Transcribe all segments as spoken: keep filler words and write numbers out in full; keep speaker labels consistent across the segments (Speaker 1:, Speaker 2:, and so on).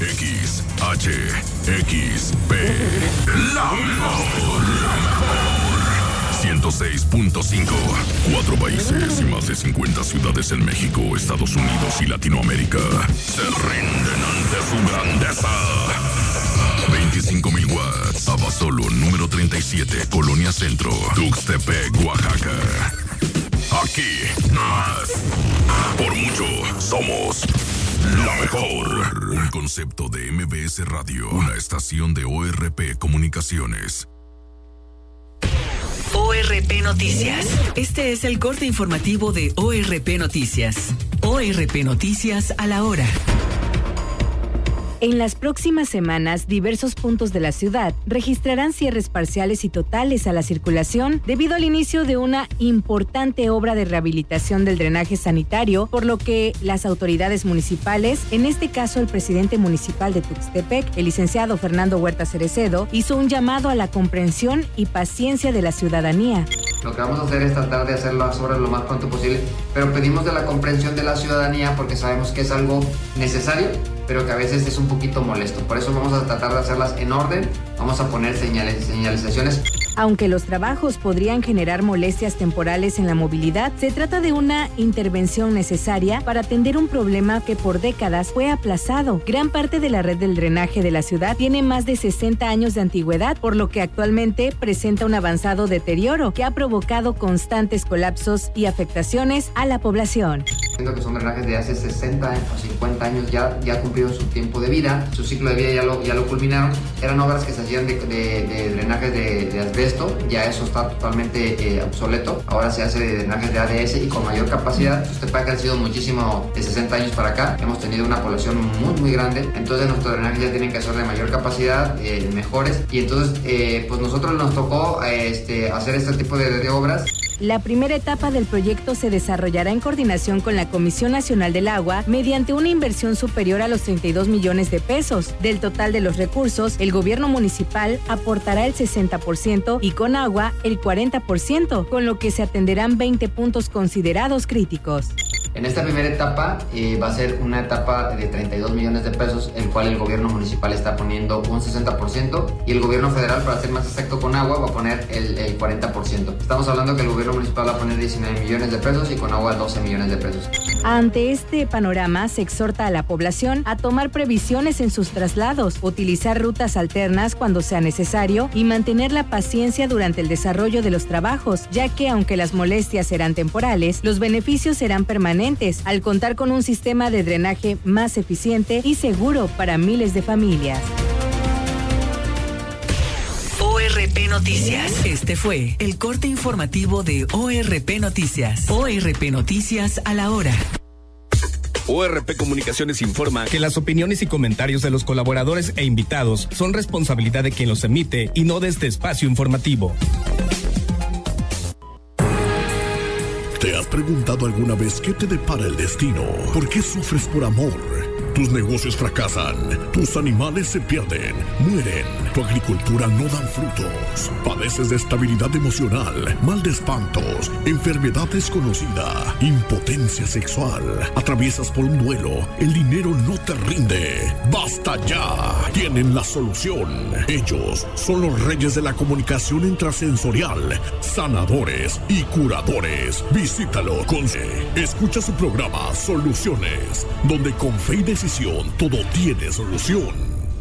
Speaker 1: X, H, X, P. La mejor. ciento seis punto cinco. Cuatro países y más de cincuenta ciudades en México, Estados Unidos y Latinoamérica se rinden ante su grandeza. veinticinco mil watts. Abasolo, número treinta y siete, Colonia Centro, Tuxtepec, Oaxaca. Aquí, más. Por mucho, somos la mejor. Un concepto de M B S Radio, una estación de O R P Comunicaciones.
Speaker 2: O R P Noticias. Este es el corte informativo de O R P Noticias. O R P Noticias a la hora.
Speaker 3: En las próximas semanas, diversos puntos de la ciudad registrarán cierres parciales y totales a la circulación debido al inicio de una importante obra de rehabilitación del drenaje sanitario, por lo que las autoridades municipales, en este caso el presidente municipal de Tuxtepec, el licenciado Fernando Huerta Cerecedo, hizo un llamado a la comprensión y paciencia de la ciudadanía.
Speaker 4: Lo que vamos a hacer es tratar de hacer las obras lo más pronto posible, pero pedimos de la comprensión de la ciudadanía porque sabemos que es algo necesario, pero que a veces es un poquito molesto. Por eso vamos a tratar de hacerlas en orden, vamos a poner señales, señalizaciones.
Speaker 3: Aunque los trabajos podrían generar molestias temporales en la movilidad, se trata de una intervención necesaria para atender un problema que por décadas fue aplazado. Gran parte de la red del drenaje de la ciudad tiene más de sesenta años de antigüedad, por lo que actualmente presenta un avanzado deterioro que ha provocado constantes colapsos y afectaciones a la población.
Speaker 4: Siento que son drenajes de hace sesenta o cincuenta años, ya, ya cumplieron su tiempo de vida, su ciclo de vida ya lo, ya lo culminaron. Eran obras que se hacían de, de, de drenajes de, de asbesto, ya eso está totalmente eh, obsoleto. Ahora se hace de drenajes de A D S y con mayor capacidad. Tuxtepec ha crecido muchísimo de sesenta años para acá, hemos tenido una población muy muy grande, entonces nuestros drenajes ya tienen que ser de mayor capacidad, eh, mejores, y entonces eh, pues nosotros nos tocó eh, este, hacer este tipo de, de obras.
Speaker 3: La primera etapa del proyecto se desarrollará en coordinación con la Comisión Nacional del Agua mediante una inversión superior a los treinta y dos millones de pesos. Del total de los recursos, el gobierno municipal aportará el sesenta por ciento y Conagua el cuarenta por ciento, con lo que se atenderán veinte puntos considerados críticos.
Speaker 4: En esta primera etapa eh, va a ser una etapa de treinta y dos millones de pesos, el cual el gobierno municipal está poniendo un sesenta por ciento y el gobierno federal, para ser más exacto con agua, va a poner el, el cuarenta por ciento. Estamos hablando que el gobierno municipal va a poner diecinueve millones de pesos y con agua doce millones de pesos.
Speaker 3: Ante este panorama, se exhorta a la población a tomar previsiones en sus traslados, utilizar rutas alternas cuando sea necesario y mantener la paciencia durante el desarrollo de los trabajos, ya que aunque las molestias serán temporales, los beneficios serán permanentes al contar con un sistema de drenaje más eficiente y seguro para miles de familias.
Speaker 2: O R P Noticias. Este fue el corte informativo de O R P Noticias. O R P Noticias a la hora.
Speaker 5: O R P Comunicaciones informa que las opiniones y comentarios de los colaboradores e invitados son responsabilidad de quien los emite y no de este espacio informativo.
Speaker 1: ¿Te has preguntado alguna vez qué te depara el destino? ¿Por qué sufres por amor? Tus negocios fracasan, tus animales se pierden, mueren, tu agricultura no dan frutos, padeces de estabilidad emocional, mal de espantos, enfermedad desconocida, impotencia sexual, atraviesas por un duelo, el dinero no te rinde. ¡Basta ya! Tienen la solución. Ellos son los reyes de la comunicación intrasensorial, sanadores y curadores. Visítalo con Escucha su programa Soluciones, donde con fe y decisión todo tiene solución.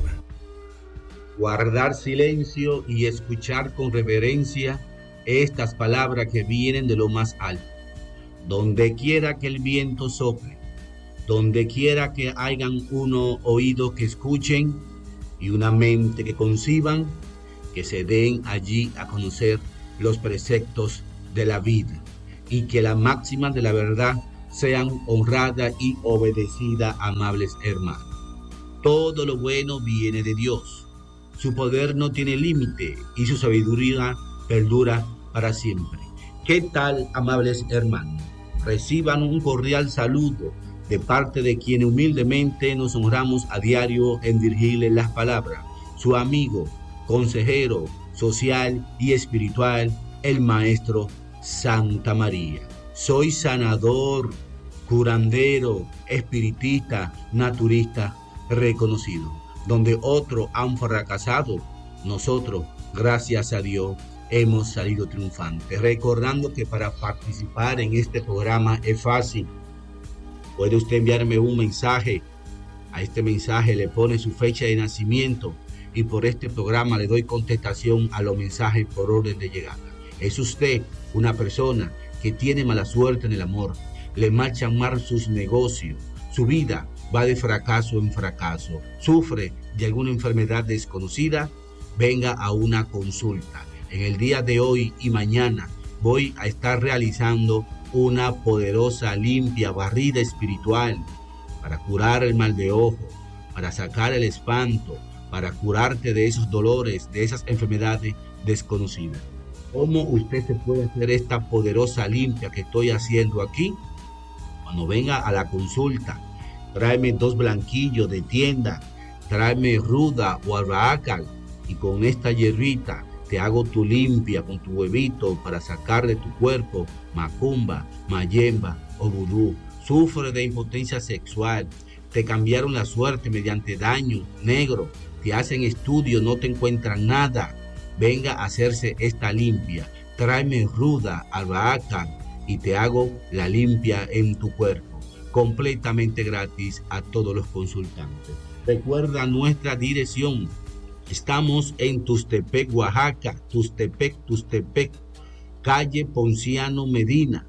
Speaker 6: Guardar silencio y escuchar con reverencia estas palabras que vienen de lo más alto. Donde quiera que el viento sople, donde quiera que hayan unos oídos que escuchen y una mente que conciban, que se den allí a conocer los preceptos de la vida y que las máximas de la verdad sean honradas y obedecidas, amables hermanos. Todo lo bueno viene de Dios. Su poder no tiene límite y su sabiduría perdura para siempre. ¿Qué tal, amables hermanos? Reciban un cordial saludo de parte de quien humildemente nos honramos a diario en dirigirles las palabras. Su amigo, consejero social y espiritual, el Maestro Santa María. Soy sanador, curandero, espiritista, naturista, reconocido. Donde otros han fracasado, nosotros, gracias a Dios, hemos salido triunfantes. Recordando que para participar en este programa es fácil. Puede usted enviarme un mensaje. A este mensaje le pone su fecha de nacimiento y por este programa le doy contestación a los mensajes por orden de llegada. ¿Es usted una persona que tiene mala suerte en el amor? Le marchan mal sus negocios, su vida va de fracaso en fracaso, sufre de alguna enfermedad desconocida, venga a una consulta. En el día de hoy y mañana voy a estar realizando una poderosa limpia barrida espiritual para curar el mal de ojo, para sacar el espanto, para curarte de esos dolores, de esas enfermedades desconocidas. ¿Cómo usted se puede hacer esta poderosa limpia que estoy haciendo aquí? Cuando venga a la consulta, tráeme dos blanquillos de tienda, tráeme ruda o albahaca y con esta hierbita te hago tu limpia con tu huevito para sacar de tu cuerpo macumba, mayemba o vudú. Sufre de impotencia sexual, te cambiaron la suerte mediante daño negro, te hacen estudio, no te encuentran nada. Venga a hacerse esta limpia, tráeme ruda, albahaca y te hago la limpia en tu cuerpo. Completamente gratis a todos los consultantes. Recuerda nuestra dirección. Estamos en Tustepec, Oaxaca, Tustepec, Tustepec, calle Ponciano Medina,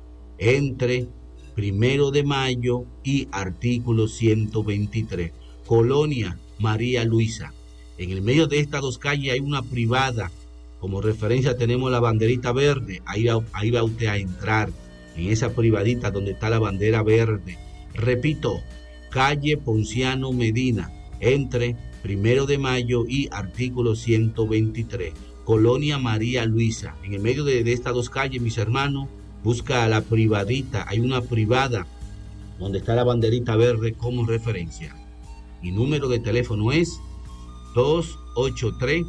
Speaker 6: entre Primero de Mayo y artículo ciento veintitrés, Colonia María Luisa. En el medio de estas dos calles hay una privada. Como referencia tenemos la banderita verde. Ahí va, ahí va usted a entrar. En esa privadita donde está la bandera verde. Repito, calle Ponciano Medina, entre Primero de Mayo y artículo ciento veintitrés, Colonia María Luisa. En el medio de, de estas dos calles, mis hermanos, busca a la privadita. Hay una privada donde está la banderita verde como referencia. Mi número de teléfono es dos ocho tres,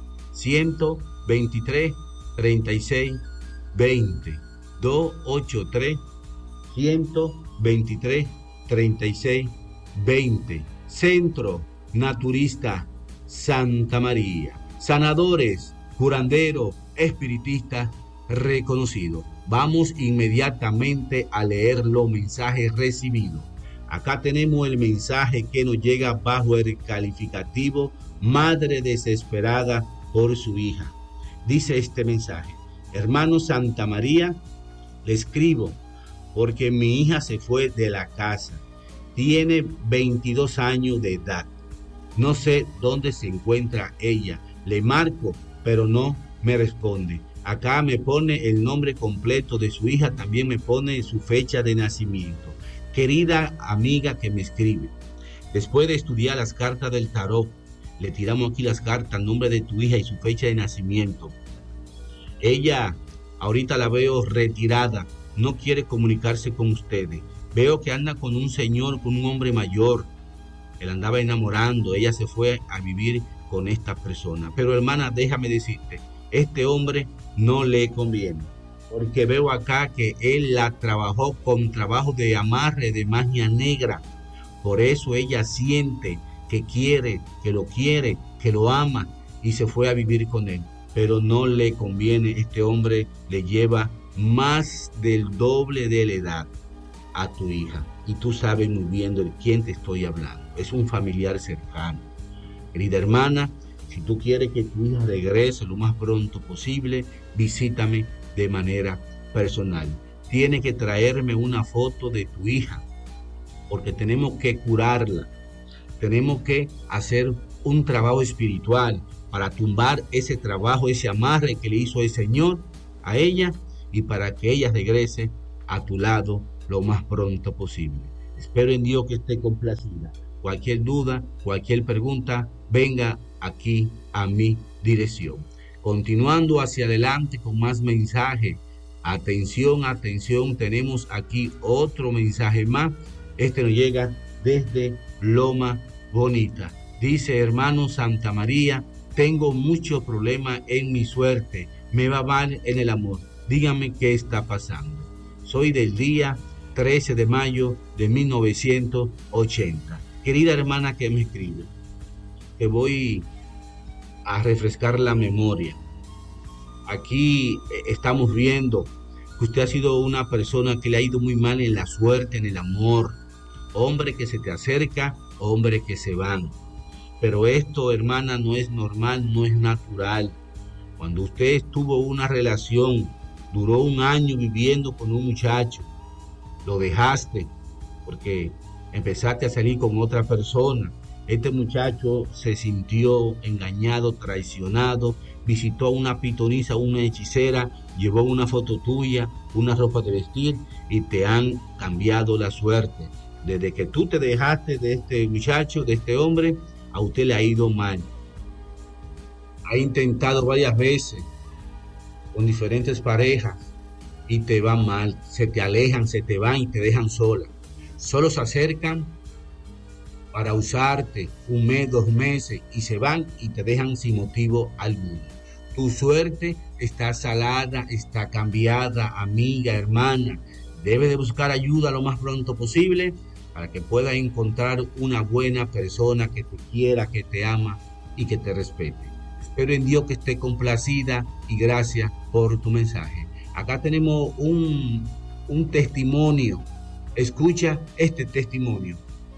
Speaker 6: uno dos tres, tres seis dos cero. dos ocho tres, uno dos tres, tres seis dos cero. Centro Naturista Santa María. Sanadores, curanderos, espiritistas reconocidos. Vamos inmediatamente a leer los mensajes recibidos. Acá tenemos el mensaje que nos llega bajo el calificativo madre desesperada por su hija. Dice este mensaje: hermano Santa María, le escribo porque mi hija se fue de la casa. Tiene veintidós años de edad. No sé dónde se encuentra ella. Le marco, pero no me responde. Acá me pone el nombre completo de su hija, también me pone su fecha de nacimiento. Querida amiga que me escribe, después de estudiar las cartas del tarot, le tiramos aquí las cartas, el nombre de tu hija y su fecha de nacimiento. Ella, ahorita la veo retirada, no quiere comunicarse con ustedes. Veo que anda con un señor, con un hombre mayor. Él andaba enamorando, ella se fue a vivir con esta persona. Pero hermana, déjame decirte, este hombre no le conviene. Porque veo acá que él la trabajó con trabajo de amarre, de magia negra. Por eso ella siente que quiere, que lo quiere, que lo ama y se fue a vivir con él. Pero no le conviene, este hombre le lleva más del doble de la edad a tu hija. Y tú sabes muy bien de quién te estoy hablando. Es un familiar cercano. Querida hermana, si tú quieres que tu hija regrese lo más pronto posible, visítame de manera personal. Tienes que traerme una foto de tu hija, porque tenemos que curarla. Tenemos que hacer un trabajo espiritual para tumbar ese trabajo, ese amarre que le hizo el Señor a ella y para que ella regrese a tu lado lo más pronto posible. Espero en Dios que esté complacida. Cualquier duda, cualquier pregunta, venga aquí a mi dirección. Continuando hacia adelante con más mensajes. Atención, atención, tenemos aquí otro mensaje más. Este nos llega desde Loma Bonita. Dice: hermano Santa María, tengo muchos problemas en mi suerte. Me va mal en el amor. Dígame qué está pasando. Soy del día trece de mayo de mil novecientos ochenta. Querida hermana que me escribe, te voy a refrescar la memoria. Aquí estamos viendo que usted ha sido una persona que le ha ido muy mal en la suerte, en el amor. Hombre que se te acerca, hombre que se van. Pero esto, hermana, no es normal, no es natural. Cuando usted tuvo una relación, duró un año viviendo con un muchacho, lo dejaste porque empezaste a salir con otra persona. Este muchacho se sintió engañado, traicionado, visitó a una pitonisa, una hechicera, llevó una foto tuya, una ropa de vestir y te han cambiado la suerte. Desde que tú te dejaste de este muchacho, de este hombre, a usted le ha ido mal. Ha intentado varias veces con diferentes parejas y te va mal. Se te alejan, se te van y te dejan sola. Solo se acercan para usarte un mes, dos meses y se van y te dejan sin motivo alguno. Tu suerte está salada, está cambiada, amiga, hermana. Debes de buscar ayuda lo más pronto posible para que puedas encontrar una buena persona que te quiera, que te ama y que te respete. Espero en Dios que esté complacida y gracias por tu mensaje. Acá tenemos un, un testimonio. Escucha este testimonio.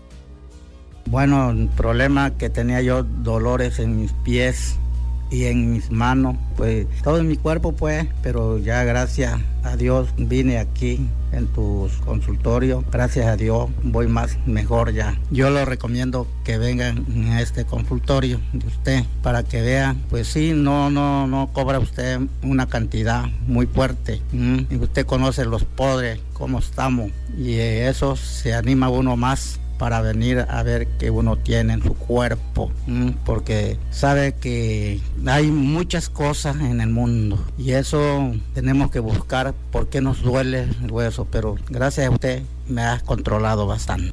Speaker 7: Bueno, el problema que tenía yo, dolores en mis pies y en mis manos, pues todo en mi cuerpo pues, pero ya gracias a Dios vine aquí en tu consultorio, gracias a Dios voy más mejor ya. Yo lo recomiendo que vengan a este consultorio de usted para que vean, pues sí, no, no, no cobra usted una cantidad muy fuerte, ¿m? Y usted conoce los pobres, cómo estamos, y eso se anima uno más para venir a ver qué uno tiene en su cuerpo, ¿m? Porque sabe que hay muchas cosas en el mundo y eso tenemos que buscar por qué nos duele el hueso, pero gracias a usted me ha controlado bastante.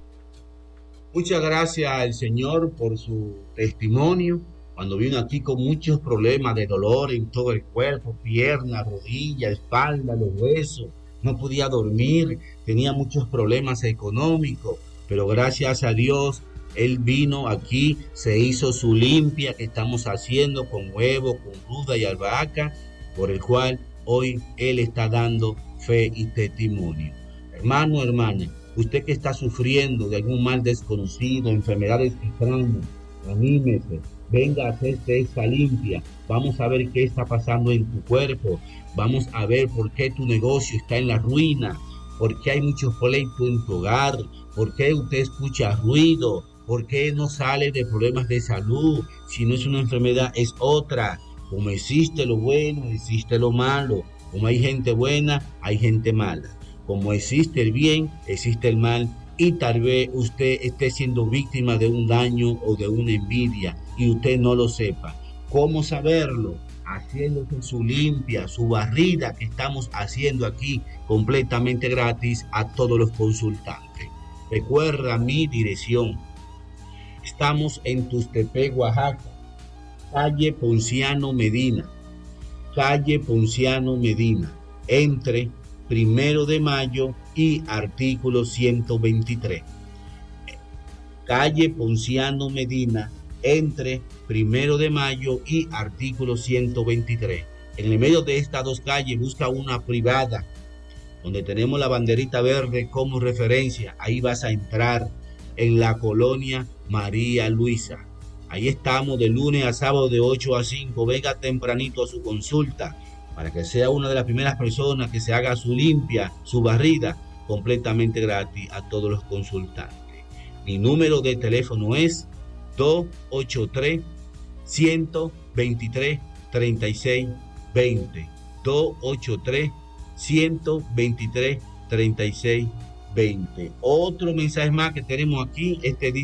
Speaker 6: Muchas gracias al Señor por su testimonio. Cuando vino aquí con muchos problemas de dolor en todo el cuerpo, pierna, rodilla, espalda, los huesos, no podía dormir, tenía muchos problemas económicos. Pero gracias a Dios, Él vino aquí, se hizo su limpia que estamos haciendo con huevo, con ruda y albahaca, por el cual hoy Él está dando fe y testimonio. Hermano, hermana, usted que está sufriendo de algún mal desconocido, enfermedades extrañas, anímese, venga a hacerse esta limpia. Vamos a ver qué está pasando en tu cuerpo, vamos a ver por qué tu negocio está en la ruina, por qué hay muchos pleitos en tu hogar, por qué usted escucha ruido, por qué no sale de problemas de salud. Si no es una enfermedad, es otra. Como existe lo bueno, existe lo malo. Como hay gente buena, hay gente mala. Como existe el bien, existe el mal. Y tal vez usted esté siendo víctima de un daño o de una envidia y usted no lo sepa. ¿Cómo saberlo? Haciéndose su limpia, su barrida que estamos haciendo aquí completamente gratis a todos los consultantes. Recuerda mi dirección. Estamos en Tustepec, Oaxaca, calle Ponciano Medina, calle Ponciano Medina, entre Primero de Mayo y artículo ciento veintitrés. Calle Ponciano Medina, entre Primero de Mayo y artículo ciento veintitrés. En el medio de estas dos calles busca una privada donde tenemos la banderita verde como referencia. Ahí vas a entrar en la colonia María Luisa. Ahí estamos de lunes a sábado de ocho a cinco. Venga tempranito a su consulta para que sea una de las primeras personas que se haga su limpia, su barrida completamente gratis a todos los consultantes. Mi número de teléfono es dos ocho tres, uno dos tres, tres seis dos cero. dos ocho tres, uno dos tres, tres seis dos cero. Otro mensaje más que tenemos aquí, este dice